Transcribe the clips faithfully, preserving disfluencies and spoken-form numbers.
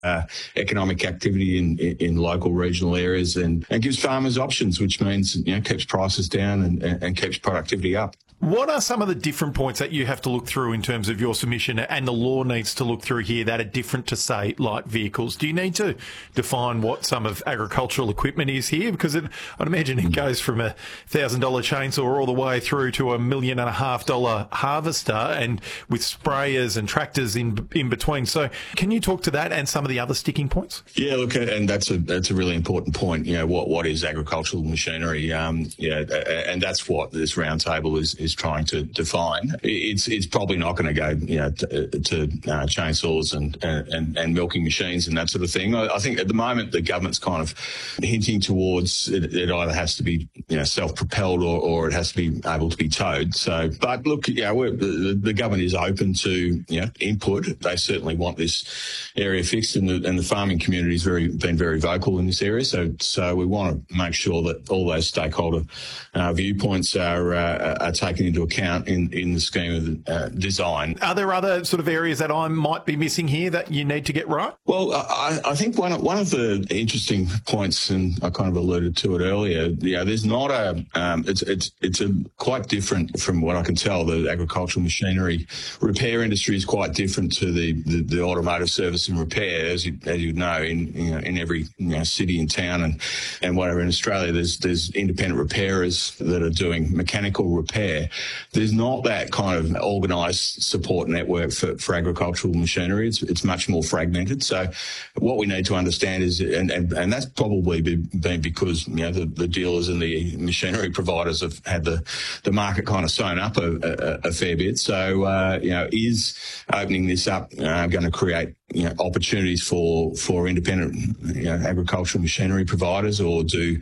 uh, economic activity in, in, in local regional areas and, and gives farmers options, which means, you know, keeps prices down and, and, and keeps productivity up. What are some of the different points that you have to look through in terms of your submission and the law needs to look through here that are different to, say, light vehicles? Do you need to define what some of agricultural equipment is here? Because it, I'd imagine it goes from a one thousand dollars chainsaw all the way through to a million and a half dollar harvester and with sprayers and tractors in in between. So can you talk to that and some of the other sticking points? Yeah, look, and that's a that's a really important point. You know, what what is agricultural machinery? Um, yeah, and that's what this roundtable is is trying to define. It's it's probably not going to go, you know, to, to uh, chainsaws and, and and milking machines and that sort of thing. I, I think at the moment the government's kind of hinting towards it, it either has to be, you know, self-propelled or, or it has to be able to be towed. So, but look, yeah, we're, the, the government is open to, you know, input. They certainly want this area fixed, and the, and the farming community has very been very vocal in this area. So, so we want to make sure that all those stakeholder uh, viewpoints are uh, are taken into account in, in the scheme of the uh, design. Are there other sort of areas that I might be missing here that you need to get right? Well, I, I think one of, one of the interesting points, and I kind of alluded to it earlier, you know, there's not a, um, it's it's it's a quite different from what I can tell. The agricultural machinery repair industry is quite different to the, the, the automotive service and repair, as you, as you know, in you know, in every you know, city and town and, and whatever in Australia, there's there's independent repairers that are doing mechanical repair. There's not that kind of organised support network for, for agricultural machinery. It's it's much more fragmented. So what we need to understand is, and, and, and that's probably been because, you know, the, the dealers and the machinery providers have had the, the market kind of sewn up a, a, a fair bit. So, uh, you know, is opening this up uh, going to create, you know, opportunities for, for independent, you know, agricultural machinery providers, or do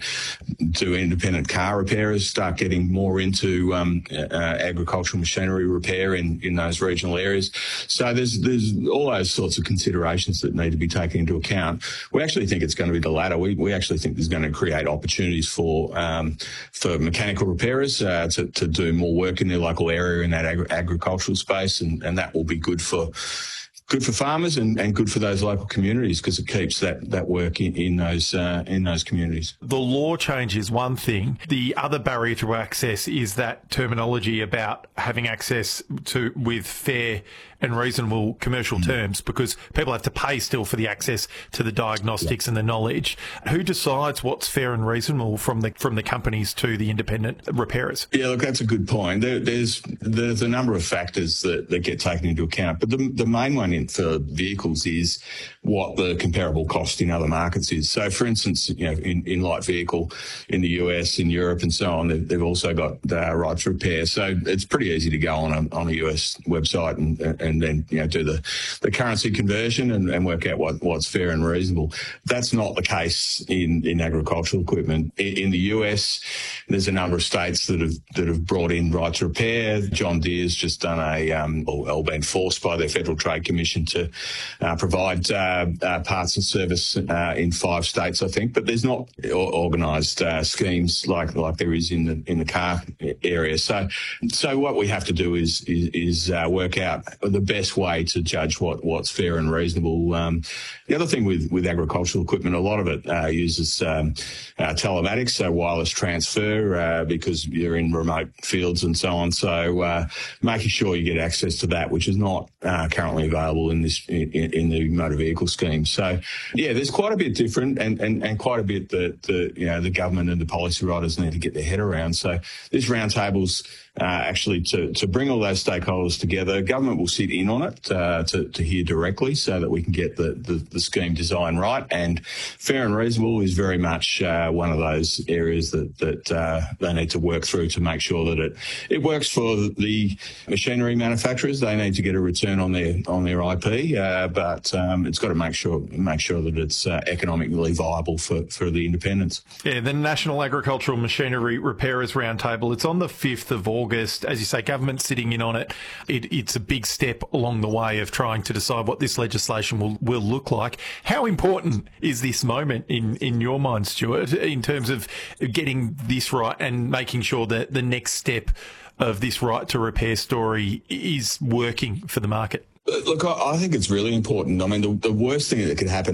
do independent car repairers start getting more into um, uh, agricultural machinery repair in, in those regional areas? So there's there's all those sorts of considerations that need to be taken into account. We actually think it's going to be the latter. We we actually think there's going to create opportunities for um, for mechanical repairers uh, to to do more work in their local area in that agri- agricultural space, and, and that will be good for. Good for farmers and, and good for those local communities, because it keeps that, that work in, in those uh, in those communities. The law change is one thing. The other barrier to access is that terminology about having access to with fair and reasonable commercial mm. terms, because people have to pay still for the access to the diagnostics yeah. and the knowledge. Who decides what's fair and reasonable from the from the companies to the independent repairers? Yeah, look, that's a good point. There, there's there's a number of factors that, that get taken into account, but the the main one in for vehicles is what the comparable cost in other markets is. So, for instance, you know, in, in light vehicle in the U S, in Europe, and so on, they've, they've also got uh, right to repair. So it's pretty easy to go on a, on a U S website and and then, you know, do the, the currency conversion and, and work out what, what's fair and reasonable. That's not the case in, in agricultural equipment. In, in the U S, there's a number of states that have that have brought in right to repair. John Deere's just done a um, or, or been forced by their Federal Trade Commission to uh, provide uh, uh, parts and service uh, in five states, I think. But there's not organised uh, schemes like like there is in the in the car area. So so what we have to do is is, is uh, work out the best way to judge what what's fair and reasonable. Um, the other thing with with agricultural equipment, a lot of it uh, uses um, uh, telematics, so wireless transfer, uh, because you're in remote fields and so on. So uh, making sure you get access to that, which is not uh, currently available in this in, in the motor vehicle scheme. So yeah, there's quite a bit different, and, and, and quite a bit that the you know the government and the policy writers need to get their head around. So this roundtable's uh, actually to to bring all those stakeholders together. Government will sit in on it uh, to to hear directly, so that we can get the the, the scheme design right. And fair and reasonable is very much uh, one of those areas that that uh, they need to work through to make sure that it it works for the machinery manufacturers. They need to get a return on their on their I P, uh, but um, it's got to make sure make sure that it's uh, economically viable for, for the independents. Yeah, the National Agricultural Machinery Repairers Roundtable, it's on the fifth of August. As you say, government sitting in on it. it. It's a big step along the way of trying to decide what this legislation will, will look like. How important is this moment in, in your mind, Stuart, in terms of getting this right and making sure that the next step of this right to repair story is working for the market? Look, I think it's really important. I mean, the, the worst thing that could happen